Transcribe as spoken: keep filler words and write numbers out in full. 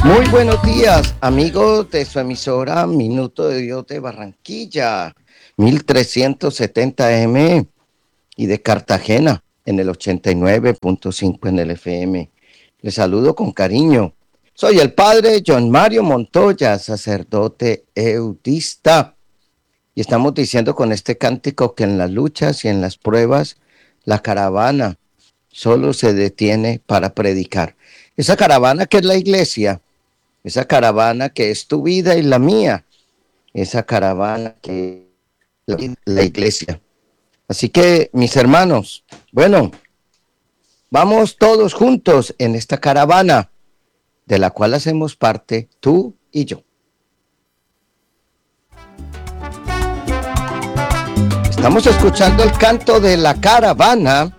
Muy buenos días, amigos de su emisora Minuto de Dios de Barranquilla, mil trescientos setenta M y de Cartagena en el ochenta y nueve punto cinco en el F M. Les saludo con cariño. Soy el padre John Mario Montoya, sacerdote eudista. Y estamos diciendo con este cántico que en las luchas y en las pruebas, la caravana solo se detiene para predicar. Esa caravana que es la iglesia, esa caravana que es tu vida y la mía, esa caravana que es la iglesia. Así que, mis hermanos, bueno, vamos todos juntos en esta caravana de la cual hacemos parte tú y yo. Estamos escuchando el canto de la caravana